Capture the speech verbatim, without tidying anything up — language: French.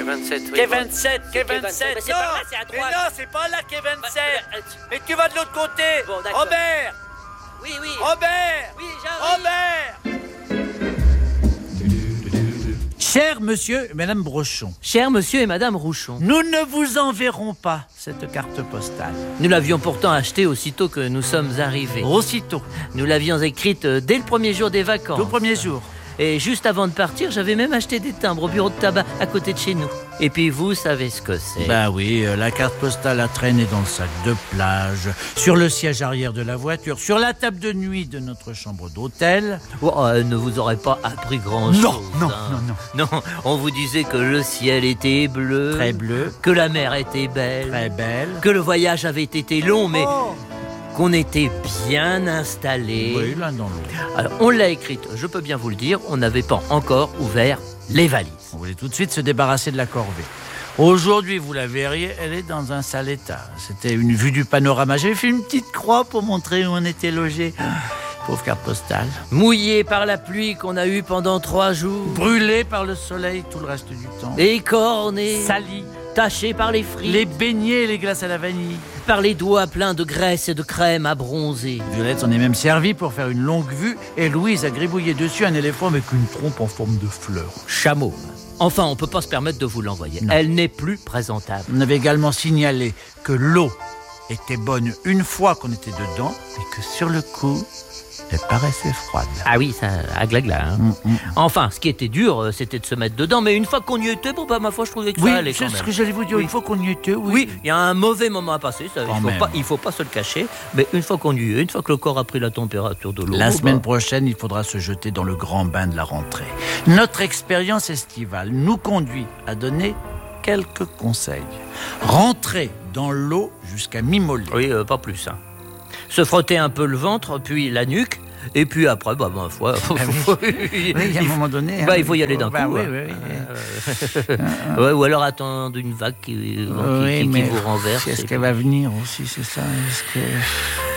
vingt-sept, oui. Quai vingt-sept, quai Quai vingt-sept. vingt-sept. Bah, c'est Non, par là, c'est à mais droite. non, c'est pas là quai vingt-sept. Bah, bah, Mais tu vas de l'autre côté. Bon, d'accord. Robert, Oui, oui. Robert, Oui, j'arrive. Robert. Cher monsieur et madame Brochon, Cher monsieur et madame Rouchon, nous ne vous enverrons pas cette carte postale. nous l'avions pourtant achetée aussitôt que nous sommes arrivés. Aussitôt, Nous l'avions écrite euh, dès le premier jour des vacances. le premier jour. Et juste avant de partir, j'avais même acheté des timbres au bureau de tabac à côté de chez nous. Et puis vous savez ce que c'est. Ben oui, euh, la carte postale a traîné dans le sac de plage, sur le siège arrière de la voiture, sur la table de nuit de notre chambre d'hôtel. Oh, elle ne vous aurait pas appris grand-chose. Non, non, hein. non, non. Non, on vous disait que le ciel était bleu. Très bleu, Que la mer était belle. très belle. Que le voyage avait été long, mais Oh, qu'on était bien installés. oui, l'un dans l'autre. Alors, on l'a écrite, je peux bien vous le dire, on n'avait pas encore ouvert les valises. On voulait tout de suite se débarrasser de la corvée. Aujourd'hui, vous la verriez, elle est dans un sale état. C'était une vue du panorama. J'avais fait une petite croix pour montrer où on était logé. Pauvre carte postale. Mouillé par la pluie qu'on a eue pendant trois jours. Brûlée par le soleil tout le reste du temps. Écorné. Salie. Taché par les frites. Les beignets et les glaces à la vanille. Par les doigts pleins de graisse et de crème à bronzer. Violette s'en est même servie pour faire une longue vue et Louise a gribouillé dessus un éléphant avec une trompe en forme de fleur. Chameau. Enfin, on peut pas se permettre de vous l'envoyer. Non. Elle n'est plus présentable. On avait également signalé que l'eau était bonne une fois qu'on était dedans et que sur le coup, elle paraissait froide. Ah oui, ça a glagla. Hein. Mm, mm. Enfin, ce qui était dur, euh, c'était de se mettre dedans. Mais une fois qu'on y était, bon, bah, ma foi, je trouvais que Oui, ça allait c'est quand ce même. que j'allais vous dire. Oui. Une fois qu'on y était, oui. Oui, il y a un mauvais moment à passer, ça, il Quand faut même. pas, il faut pas se le cacher. Mais une fois qu'on y est, une fois que le corps a pris la température de l'eau, La bah, semaine prochaine, il faudra se jeter dans le grand bain de la rentrée. Notre expérience estivale nous conduit à donner quelques conseils. Rentrer dans l'eau jusqu'à mi-mollet. oui, euh, pas plus. Hein. Se frotter un peu le ventre, puis la nuque, et puis après, bah, ma foi, Ah oui, il y a un moment donné. bah, hein, il faut y aller d'un bah, coup. oui, hein. oui, oui. Ouais, ou alors attendre une vague qui, qui- Oui, qui- qui mais vous renverse. Est-ce et qu'elle puis- va venir aussi, c'est ça? Est-ce que...